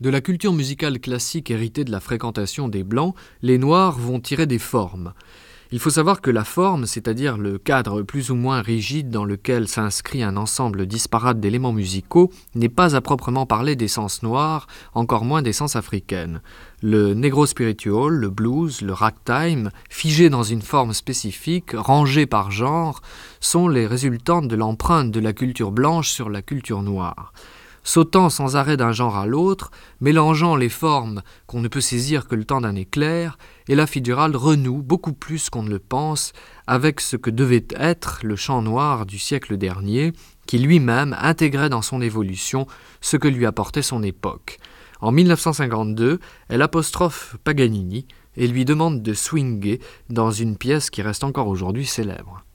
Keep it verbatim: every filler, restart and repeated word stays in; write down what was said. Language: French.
De la culture musicale classique héritée de la fréquentation des Blancs, les Noirs vont tirer des formes. Il faut savoir que la forme, c'est-à-dire le cadre plus ou moins rigide dans lequel s'inscrit un ensemble disparate d'éléments musicaux, n'est pas à proprement parler d'essence noire, encore moins d'essence africaine. Le negro spiritual, le blues, le ragtime, figés dans une forme spécifique, rangés par genre, sont les résultantes de l'empreinte de la culture blanche sur la culture noire. Sautant sans arrêt d'un genre à l'autre, mélangeant les formes qu'on ne peut saisir que le temps d'un éclair, Ella Fitzgerald renoue beaucoup plus qu'on ne le pense avec ce que devait être le chant noir du siècle dernier, qui lui-même intégrait dans son évolution ce que lui apportait son époque. En dix-neuf cent cinquante-deux, elle apostrophe Paganini et lui demande de swinguer dans une pièce qui reste encore aujourd'hui célèbre.